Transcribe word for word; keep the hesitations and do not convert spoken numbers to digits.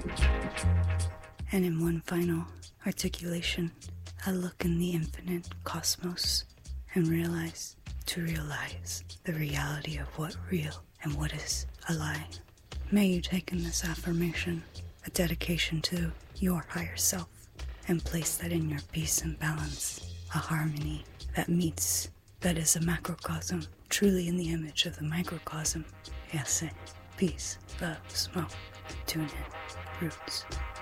And in one final articulation, I look in the infinite cosmos and realize to realize the reality of what real and what is a lie. May you take in this affirmation a dedication to your higher self and place that in your peace and balance, a harmony that meets, that is a macrocosm, truly in the image of the microcosm. Yes, peace, love, smoke, tune in, roots.